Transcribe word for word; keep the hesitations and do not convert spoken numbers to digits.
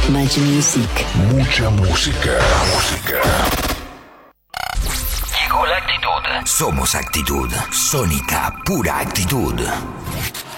Much music. Mucha música. Música. Llegó la actitud. Somos actitud. Sónica, pura actitud.